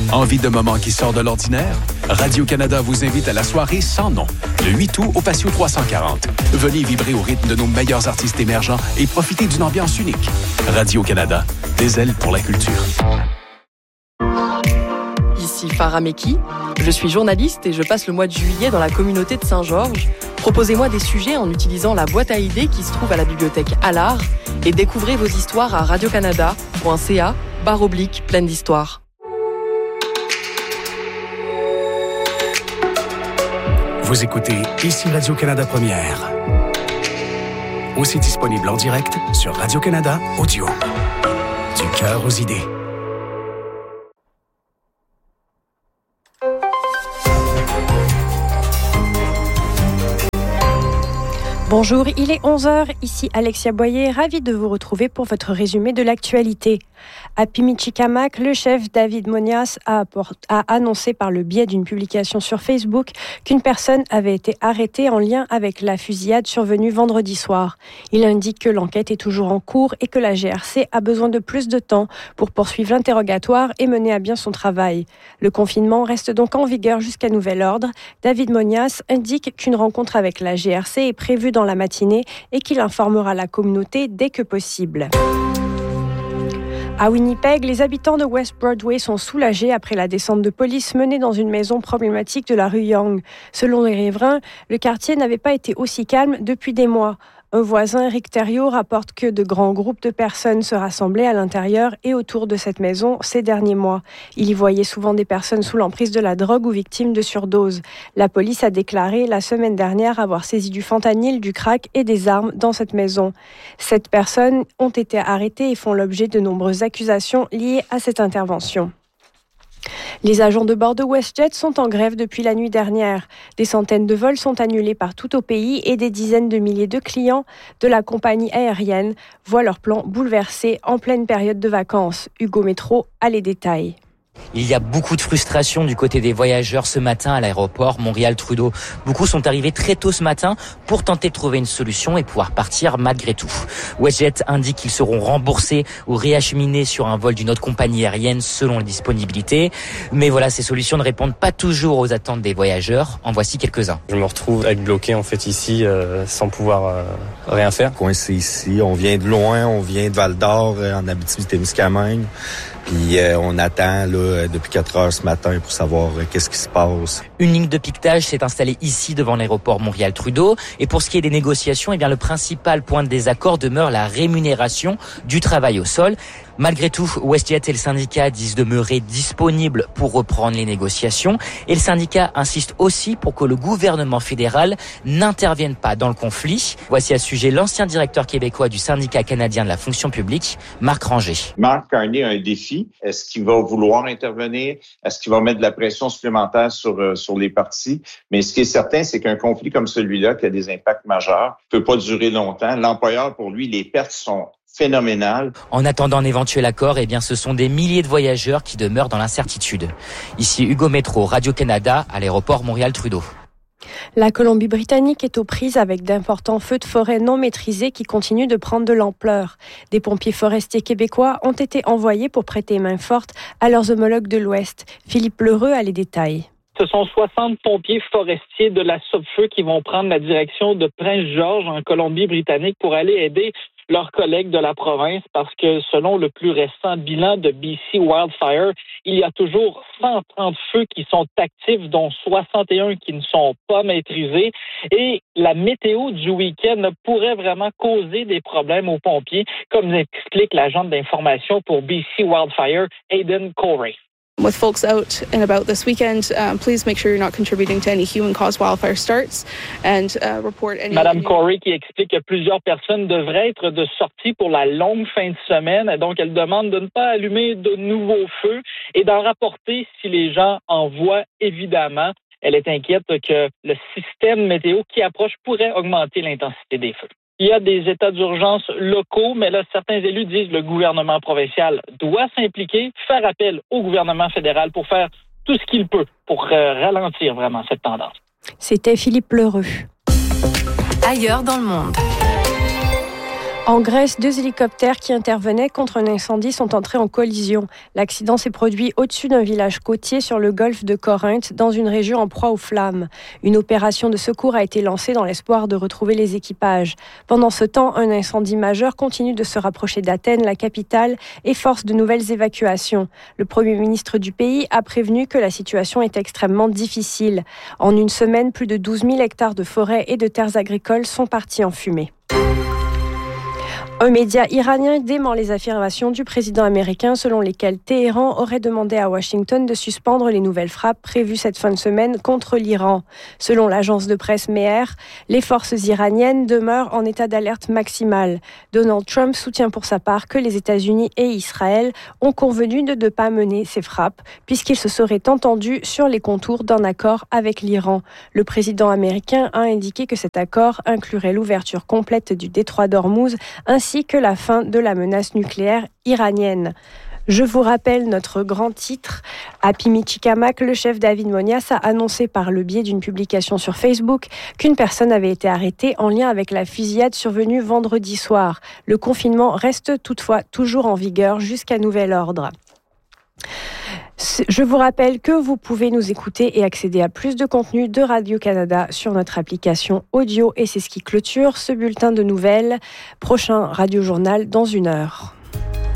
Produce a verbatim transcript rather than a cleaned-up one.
Envie de moments qui sortent de l'ordinaire? Radio-Canada vous invite à la soirée Sans nom, le huit août au Patio trois cent quarante. Venez vibrer au rythme de nos meilleurs artistes émergents et profiter d'une ambiance unique. Radio-Canada, des ailes pour la culture. Ici Farah Meki, je suis journaliste et je passe le mois de juillet dans la communauté de Saint-Georges. Proposez-moi des sujets en utilisant la boîte à idées qui se trouve à la bibliothèque Allard et découvrez vos histoires à radiocanada point c a barre oblique pleine d'histoires. Vous écoutez ici Radio-Canada Première. Aussi disponible en direct sur Radio-Canada Audio. Du cœur aux idées. Bonjour, il est onze heures, ici Alexia Boyer, ravie de vous retrouver pour votre résumé de l'actualité. À Pimichikamak, le chef David Monias a, apport, a annoncé par le biais d'une publication sur Facebook qu'une personne avait été arrêtée en lien avec la fusillade survenue vendredi soir. Il indique que l'enquête est toujours en cours et que la G R C a besoin de plus de temps pour poursuivre l'interrogatoire et mener à bien son travail. Le confinement reste donc en vigueur jusqu'à nouvel ordre. David Monias indique qu'une rencontre avec la G R C est prévue dans la matinée et qu'il informera la communauté dès que possible. À Winnipeg, les habitants de West Broadway sont soulagés après la descente de police menée dans une maison problématique de la rue Yonge. Selon les riverains, le quartier n'avait pas été aussi calme depuis des mois. Un voisin, Rick Thériault, rapporte que de grands groupes de personnes se rassemblaient à l'intérieur et autour de cette maison ces derniers mois. Il y voyait souvent des personnes sous l'emprise de la drogue ou victimes de surdoses. La police a déclaré la semaine dernière avoir saisi du fentanyl, du crack et des armes dans cette maison. Sept personnes ont été arrêtées et font l'objet de nombreuses accusations liées à cette intervention. Les agents de bord de WestJet sont en grève depuis la nuit dernière. Des centaines de vols sont annulés partout au pays et des dizaines de milliers de clients de la compagnie aérienne voient leurs plans bouleversés en pleine période de vacances. Hugo Métro a les détails. Il y a beaucoup de frustration du côté des voyageurs ce matin à l'aéroport Montréal-Trudeau. Beaucoup sont arrivés très tôt ce matin pour tenter de trouver une solution et pouvoir partir malgré tout. WestJet indique qu'ils seront remboursés ou réacheminés sur un vol d'une autre compagnie aérienne selon les disponibilités. Mais voilà, ces solutions ne répondent pas toujours aux attentes des voyageurs. En voici quelques-uns. Je me retrouve à être bloqué en fait ici euh, sans pouvoir euh, rien faire. Coincé ici, on vient de loin, on vient de Val-d'Or, euh, en Abitibi-Témiscamingue. Puis euh, on attend là, depuis quatre heures ce matin pour savoir euh, qu'est-ce qui se passe. Une ligne de piquetage s'est installée ici devant l'aéroport Montréal-Trudeau. Et pour ce qui est des négociations, eh bien, le principal point de désaccord demeure la rémunération du travail au sol. Malgré tout, WestJet et le syndicat disent demeurer disponibles pour reprendre les négociations. Et le syndicat insiste aussi pour que le gouvernement fédéral n'intervienne pas dans le conflit. Voici à ce sujet l'ancien directeur québécois du syndicat canadien de la fonction publique, Marc Ranger. Marc Carney a un défi. Est-ce qu'il va vouloir intervenir? Est-ce qu'il va mettre de la pression supplémentaire sur, euh, sur les partis? Mais ce qui est certain, c'est qu'un conflit comme celui-là, qui a des impacts majeurs, ne peut pas durer longtemps. L'employeur, pour lui, les pertes sont phénoménal. En attendant un éventuel accord, eh bien, ce sont des milliers de voyageurs qui demeurent dans l'incertitude. Ici Hugo Métro, Radio-Canada, à l'aéroport Montréal-Trudeau. La Colombie-Britannique est aux prises avec d'importants feux de forêt non maîtrisés qui continuent de prendre de l'ampleur. Des pompiers forestiers québécois ont été envoyés pour prêter main forte à leurs homologues de l'Ouest. Philippe Lheureux a les détails. Ce sont soixante pompiers forestiers de la Sopfeu qui vont prendre la direction de Prince-Georges en Colombie-Britannique pour aller aider leurs collègues de la province parce que selon le plus récent bilan de B C Wildfire, il y a toujours cent trente feux qui sont actifs, dont soixante et un qui ne sont pas maîtrisés. Et la météo du week-end pourrait vraiment causer des problèmes aux pompiers, comme explique l'agente d'information pour B C Wildfire, Aidan Corey. With folks out and about this weekend, um, please make sure you're not contributing to any human-caused wildfire starts and uh, report any... Madame Corey qui explique que plusieurs personnes devraient être de sortie pour la longue fin de semaine. Donc, elle demande de ne pas allumer de nouveaux feux et d'en rapporter si les gens en voient, évidemment. Elle est inquiète que le système météo qui approche pourrait augmenter l'intensité des feux. Il y a des états d'urgence locaux, mais là, certains élus disent que le gouvernement provincial doit s'impliquer, faire appel au gouvernement fédéral pour faire tout ce qu'il peut pour euh, ralentir vraiment cette tendance. C'était Philippe Lheureux. Ailleurs dans le monde. En Grèce, deux hélicoptères qui intervenaient contre un incendie sont entrés en collision. L'accident s'est produit au-dessus d'un village côtier sur le golfe de Corinthe, dans une région en proie aux flammes. Une opération de secours a été lancée dans l'espoir de retrouver les équipages. Pendant ce temps, un incendie majeur continue de se rapprocher d'Athènes, la capitale, et force de nouvelles évacuations. Le Premier ministre du pays a prévenu que la situation est extrêmement difficile. En une semaine, plus de douze mille hectares de forêts et de terres agricoles sont partis en fumée. Un média iranien dément les affirmations du président américain selon lesquelles Téhéran aurait demandé à Washington de suspendre les nouvelles frappes prévues cette fin de semaine contre l'Iran. Selon l'agence de presse Mehr, les forces iraniennes demeurent en état d'alerte maximale. Donald Trump soutient pour sa part que les États-Unis et Israël ont convenu de ne pas mener ces frappes puisqu'ils se seraient entendus sur les contours d'un accord avec l'Iran. Le président américain a indiqué que cet accord inclurait l'ouverture complète du détroit d'Ormuz ainsi que la fin de la menace nucléaire iranienne. Je vous rappelle notre grand titre. Happy Michikamak, le chef David Monias, a annoncé par le biais d'une publication sur Facebook qu'une personne avait été arrêtée en lien avec la fusillade survenue vendredi soir. Le confinement reste toutefois toujours en vigueur jusqu'à nouvel ordre. Je vous rappelle que vous pouvez nous écouter et accéder à plus de contenu de Radio-Canada sur notre application audio et c'est ce qui clôture ce bulletin de nouvelles. Prochain Radio-Journal dans une heure.